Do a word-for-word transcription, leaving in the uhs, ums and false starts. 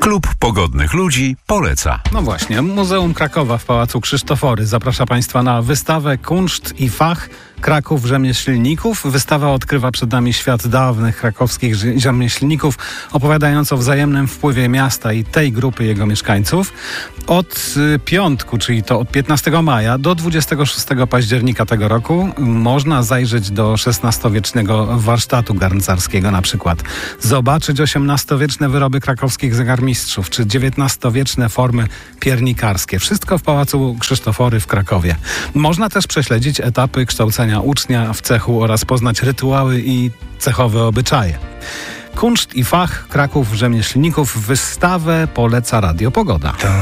Klub Pogodnych Ludzi poleca. No właśnie, Muzeum Krakowa w Pałacu Krzysztofory zaprasza Państwa na wystawę Kunszt i Fach Kraków Rzemieślników. Wystawa odkrywa przed nami świat dawnych krakowskich rzemieślników, opowiadając o wzajemnym wpływie miasta i tej grupy jego mieszkańców. Od piątku, czyli to od piętnastego maja do dwudziestego szóstego października tego roku można zajrzeć do szesnastowiecznego warsztatu garncarskiego na przykład. Zobaczyć osiemnastowieczne wyroby krakowskich zegarmistrzów, czy dziewiętnastowieczne formy piernikarskie. Wszystko w Pałacu Krzysztofory w Krakowie. Można też prześledzić etapy kształcenia ucznia w cechu oraz poznać rytuały i cechowe obyczaje. Kunszt i Fach Kraków Rzemieślników. Wystawę poleca Radio Pogoda.